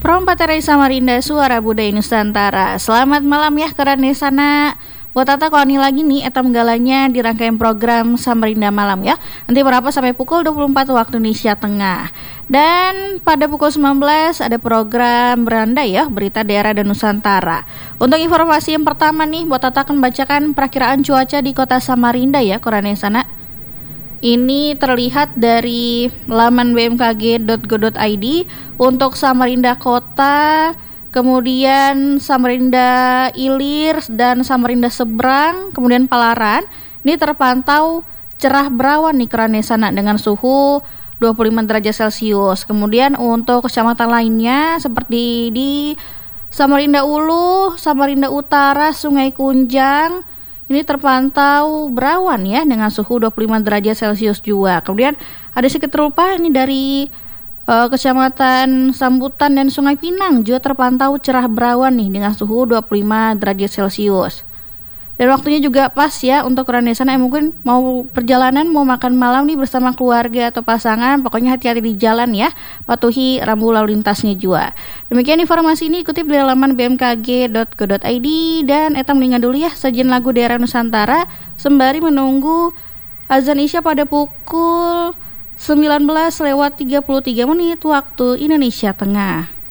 Prompateri Samarinda Suara Budaya Nusantara. Selamat malam ya keren di sana. Buat Tata kalau ini lagi nih etam galanya di rangkaian program Samarinda Malam ya. Nanti berapa sampai pukul 24 waktu Indonesia Tengah. Dan pada pukul 19 ada program Beranda ya, Berita Daerah dan Nusantara. Untuk informasi yang pertama nih, buat Tata akan bacakan perakiraan cuaca di kota Samarinda ya, keren di sana. Ini terlihat dari laman bmkg.go.id untuk Samarinda Kota, kemudian Samarinda Ilir dan Samarinda Seberang, kemudian Palaran. Ini terpantau cerah berawan nih kerana sana dengan suhu 25 derajat Celcius. Kemudian untuk kecamatan lainnya seperti di Samarinda Ulu, Samarinda Utara, Sungai Kunjang, ini terpantau berawan ya dengan suhu 25 derajat Celcius juga. Kemudian ada sedikit rupa ini dari Kecamatan Sambutan dan Sungai Pinang juga terpantau cerah berawan nih dengan suhu 25 derajat Celcius. Dan waktunya juga pas ya untuk Ranesana yang mungkin mau perjalanan, mau makan malam nih bersama keluarga atau pasangan. Pokoknya hati-hati di jalan ya, patuhi rambu lalu lintasnya juga. Demikian informasi ini dikutip dari laman bmkg.go.id. Dan Eta mendingan dulu ya sajian lagu daerah Nusantara sembari menunggu azan Isya pada pukul 19:33 waktu Indonesia Tengah.